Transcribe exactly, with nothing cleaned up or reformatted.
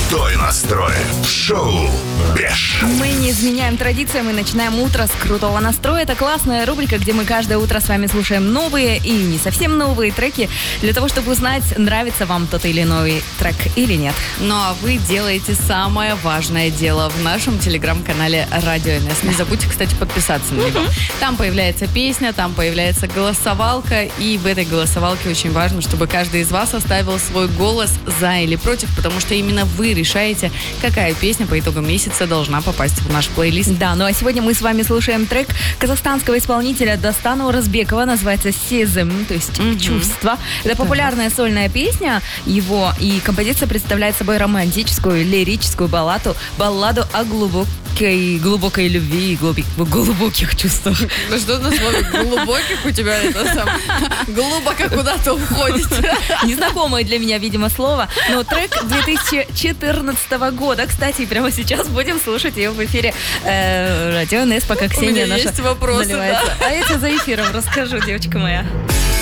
Крутой настрой. Шоу «Беш». Мы не изменяем традициям и начинаем утро с крутого настроя. Это классная рубрика, где мы каждое утро с вами слушаем новые и не совсем новые треки для того, чтобы узнать, нравится вам тот или иной трек или нет. Ну а вы делаете самое важное дело в нашем телеграм-канале Радио эн эс. Не забудьте, кстати, подписаться на него. Там появляется песня, там появляется голосовалка, и в этой голосовалке очень важно, чтобы каждый из вас оставил свой голос за или против, потому что именно вы решаете, какая песня по итогам месяца должна попасть в наш плейлист. Да, ну а сегодня мы с вами слушаем трек казахстанского исполнителя Дастана Уразбекова, называется «Сезым», то есть Мгм. «Чувство». Это популярная сольная песня его, и композиция представляет собой романтическую, лирическую балладу, балладу о глубокой, глубокой любви и глуби- глубоких чувствах. Ну что на слове глубоких у тебя это сам глубоко куда-то уходит. Незнакомое для меня, видимо, слово, но трек две тысячи четырнадцатого года. Кстати, прямо сейчас будем слушать ее в эфире э, Радио эн эс, пока Ксения меня наша есть вопросы, заливается. А я тебе за эфиром расскажу, девочка моя.